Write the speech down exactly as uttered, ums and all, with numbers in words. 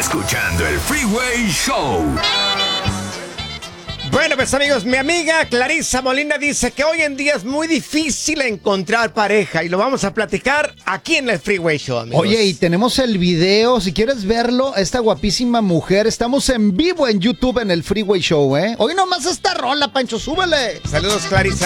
escuchando el Freeway Show. Bueno, pues amigos, mi amiga Clarisa Molina dice que hoy en día es muy difícil encontrar pareja y lo vamos a platicar aquí en el Freeway Show, amigos. Oye, y tenemos el video, si quieres verlo, esta guapísima mujer, estamos en vivo en YouTube en el Freeway Show, ¿eh? Hoy nomás esta rola, Pancho, súbele. Saludos, Clarisa.